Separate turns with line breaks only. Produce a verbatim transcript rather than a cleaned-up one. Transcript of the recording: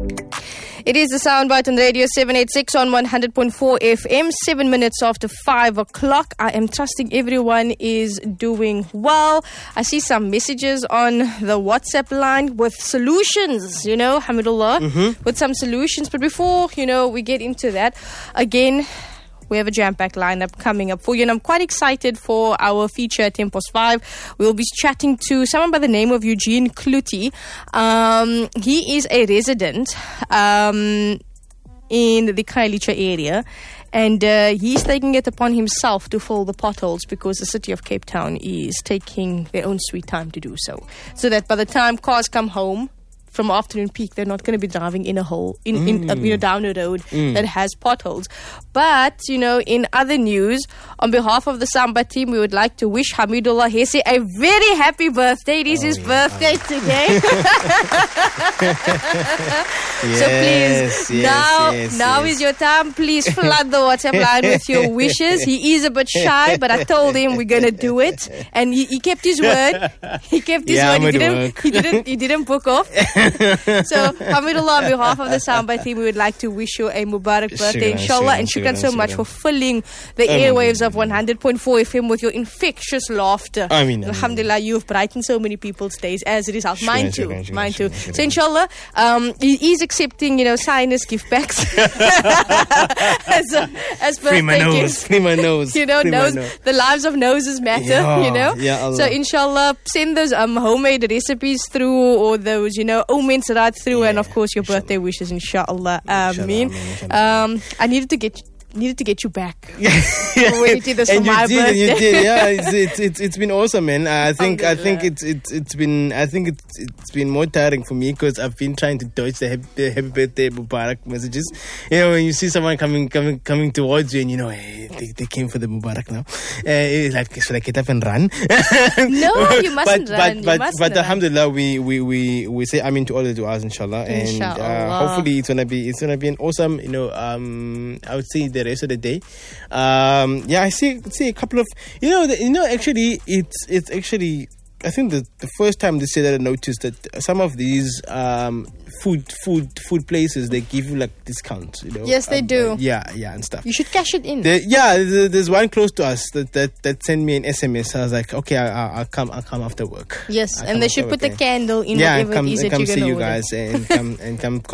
It is the Soundbite on Radio seven eighty-six on one hundred point four F M, seven minutes after five o'clock. I am trusting everyone is doing well. I see some messages on the WhatsApp line with solutions, you know, Hamidullah, mm-hmm. with some solutions. But before, you know, we get into that, again, we have a jam-packed lineup coming up for you, and I'm quite excited for our feature at ten past five. We'll be chatting to someone by the name of Eugene Kluti. Um, he is a resident um, in the Khayelitsha area, and uh, he's taking it upon himself to fill the potholes because the city of Cape Town is taking their own sweet time to do so. So that by the time cars come home from afternoon peak, they're not going to be driving in a hole, in, mm. in uh, you know, down a road mm. that has potholes. But, you know, in other news, on behalf of the Samba team, we would like to wish Hamidullah Hesse a very happy birthday. It is oh, his yeah. birthday today.
yes,
so please,
yes,
now,
yes,
now
yes.
is your time. Please flood the WhatsApp line with your wishes. He is a bit shy, but I told him we're going to do it. And he, he kept his word. He kept his
yeah,
word. He didn't, he didn't, he didn't book off. So, Hamidullah, on behalf of the Soundbite team, we would like to wish you a Mubarak birthday,
shukran,
inshallah.
shukran,
And shukran
shukran,
so much
shukran.
for filling the airwaves of one hundred point four F M with your infectious laughter.
I mean,
Alhamdulillah, you've brightened so many people's days, as it is out.
Shukran,
Mine too.
shukran, shukran,
Mine too.
shukran, shukran.
So, inshallah, um, he is accepting, you know, sinus gift packs as, uh, as
Free my
birthday
nose.
gifts.
Free my nose.
You know,
Free my
nose,
nose.
the lives of noses matter,
Yeah,
you know.
yeah, Allah.
So, inshallah, send those um, homemade recipes through, or those, you know, omens right through,
Yeah,
and of course your
inshallah.
birthday wishes, inshallah.
Inshallah,
Ameen.
ameen, inshallah.
Um, I needed to get needed to get you back.
Yeah.
When you did this
and
for
you
my
did,
birthday.
and you did, yeah. It's it's it's, it's been awesome, man. I think I think it's it's it's been I think it's it's been more tiring for me because I've been trying to dodge the happy, the happy birthday Mubarak messages. You know, when you see someone coming coming coming towards you, and you know, hey, they, they came for the Mubarak now. Uh, it's like, should I get up and run?
No, you mustn't
but,
run.
But
you
but
mustn't
but
run.
alhamdulillah, we we we we say amin to all the du'as, inshallah, and
Inshallah.
uh, hopefully it's gonna be it's gonna be an awesome, you know, um, I would say the rest of the day. Um, yeah, I see see a couple of you know the, you know actually it's it's actually I think the the first time this year that I noticed that some of these um, food food food places, they give you like discounts, you know.
Yes, they
um,
do.
uh, yeah, yeah, and stuff.
You should cash it in.
There, yeah, there- there's one close to us that, that, that sent me an S M S. I was like, okay, I, I, I'll come. I'll come after work.
Yes,
I'll
and
come
they
after
should put
work,
the candle in
yeah,
whatever
and come,
it is
and
that
come
you're
see
going to
you
order.
guys and come and come